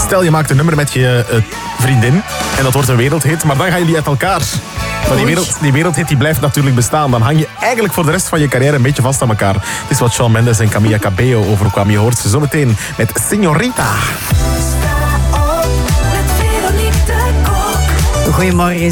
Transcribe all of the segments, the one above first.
Stel, je maakt een nummer met je vriendin en dat wordt een wereldhit, maar dan gaan jullie uit elkaar. Maar die wereldhit die blijft natuurlijk bestaan. Dan hang je eigenlijk voor de rest van je carrière een beetje vast aan elkaar. Het is wat Shawn Mendes en Camila Cabello overkwam. Je hoort ze zometeen met Señorita. Goedemorgen,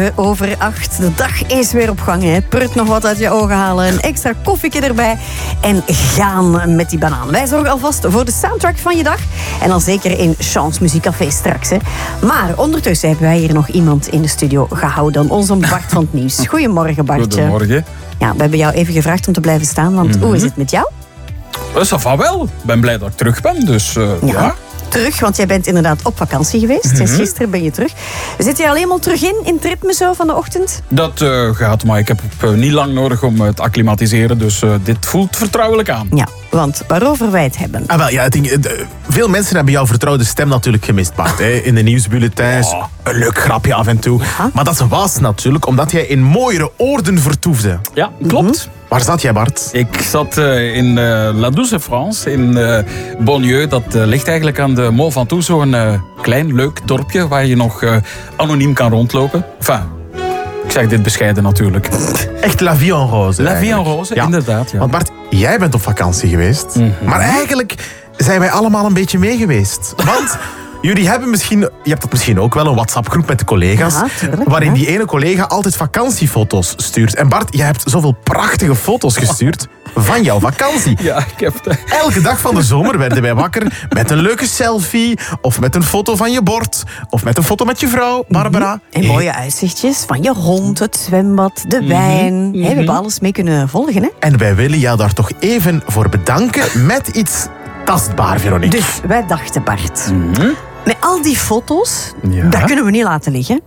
7:07. De dag is weer op gang. Hè. Prut nog wat uit je ogen halen. Een extra koffietje erbij. En gaan met die banaan. Wij zorgen alvast voor de soundtrack van je dag. En dan zeker in Chance Muziekcafé straks. Hè. Maar ondertussen hebben wij hier nog iemand in de studio gehouden. Onze Bart van het Nieuws. Goedemorgen, Bartje. Goedemorgen. Ja, we hebben jou even gevraagd om te blijven staan. Want hoe is het met jou? Ça va wel. Ik ben blij dat ik terug ben. Dus ja. Terug, want jij bent inderdaad op vakantie geweest. Sinds gisteren ben je terug. Zit je al helemaal terug in het ritme zo van de ochtend? Dat gaat, maar ik heb niet lang nodig om te acclimatiseren. Dus dit voelt vertrouwelijk aan. Ja, want waarover wij het hebben. Ah, wel, ja, veel mensen hebben jouw vertrouwde stem natuurlijk gemist, Bart. Hè? In de nieuwsbulletins, een leuk grapje af en toe. Ja. Maar dat was natuurlijk omdat jij in mooiere oorden vertoefde. Ja, klopt. Waar zat jij, Bart? Ik zat in La Douce France, in Bonnieu. Dat ligt eigenlijk aan de Mont Ventoux. Zo'n klein, leuk dorpje waar je nog anoniem kan rondlopen. Enfin, ik zeg dit bescheiden natuurlijk. Echt la vie en rose. La vie en rose, Ja. inderdaad. Ja. Want Bart, jij bent op vakantie geweest. Maar eigenlijk zijn wij allemaal een beetje mee geweest. Want jullie hebben je hebt dat misschien ook wel, een WhatsApp-groep met de collega's. Ja, tuurlijk, waarin ja. die ene collega altijd vakantiefoto's stuurt. En Bart, jij hebt zoveel prachtige foto's gestuurd van jouw vakantie. Ja, ik heb het. Elke dag van de zomer werden wij wakker met een leuke selfie. Of met een foto van je bord. Of met een foto met je vrouw, Barbara. En mooie uitzichtjes van je hond, het zwembad, de wijn. We hebben alles mee kunnen volgen. Hè? En wij willen jou daar toch even voor bedanken met iets tastbaar, Veronique. Dus wij dachten, Bart, met al die foto's, Ja. dat kunnen we niet laten liggen.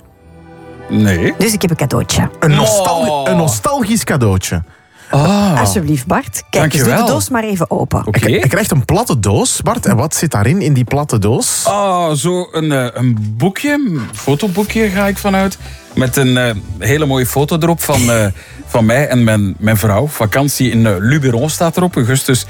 Nee. Dus ik heb een cadeautje. Een nostalgisch cadeautje. Alsjeblieft, Bart. Kijk, eens, doe Dankjewel. de doos maar even open. Oké. Je krijgt een platte doos, Bart. En wat zit daarin, in die platte doos? Zo een boekje, een fotoboekje ga ik vanuit. Met een hele mooie foto erop van mij en mijn vrouw. Vakantie in Luberon staat erop, augustus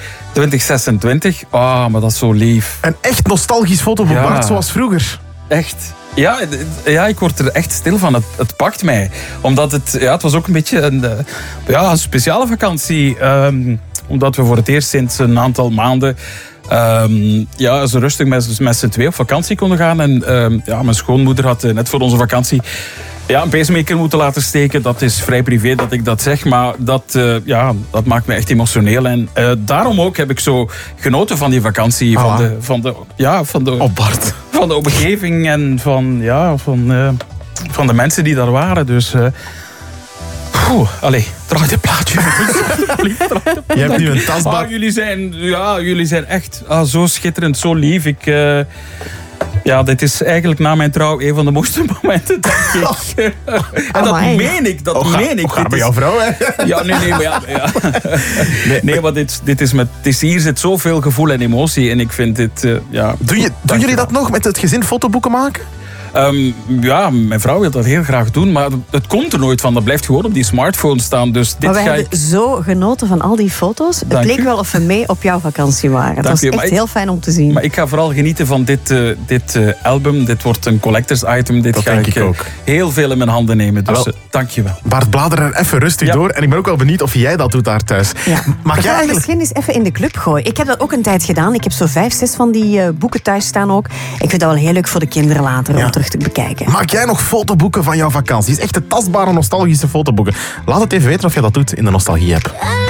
2026. Maar dat is zo lief. Een echt nostalgisch fotoboek, Ja. Bart, zoals vroeger. Echt. Ja, ik word er echt stil van. Het pakt mij. Omdat het was ook een beetje een speciale vakantie. Omdat we voor het eerst sinds een aantal maanden zo rustig met z'n twee op vakantie konden gaan. En mijn schoonmoeder had net voor onze vakantie een pacemaker moeten laten steken. Dat is vrij privé dat ik dat zeg. Maar dat maakt me echt emotioneel. En daarom ook heb ik zo genoten van die vakantie. Van de Bart. van de omgeving en van de mensen die daar waren. Dus draai de plaatje. Je hebt nu een tastbaar... Jullie zijn echt zo schitterend, zo lief. Dit is eigenlijk na mijn trouw een van de mooiste momenten, denk ik. En dat meen ik. Ga bij jouw vrouw, hè? Ja, nee, maar ja. Nee, maar hier zit zoveel gevoel en emotie. En ik vind dit, Doen jullie dat nog met het gezin fotoboeken maken? Mijn vrouw wil dat heel graag doen, maar het komt er nooit van. Dat blijft gewoon op die smartphone staan. Dus Maar wij hebben zo genoten van al die foto's. Het leek wel of we mee op jouw vakantie waren. Dat was echt heel fijn om te zien. Maar ik ga vooral genieten van dit album. Dit wordt een collectors item. Dit Dat ga denk ik ook. heel veel in mijn handen nemen. Dus dank je wel. Bart, blader er even rustig door. En ik ben ook wel benieuwd of jij dat doet daar thuis. Ja. Mag jij eigenlijk... Misschien eens even in de club gooien. Ik heb dat ook een tijd gedaan. Ik heb zo 5, 6 van die boeken thuis staan ook. Ik vind dat wel heel leuk voor de kinderen later om terug te bekijken. Maak jij nog fotoboeken van jouw vakantie? Echt de tastbare nostalgische fotoboeken. Laat het even weten of je dat doet in de Nostalgie-app.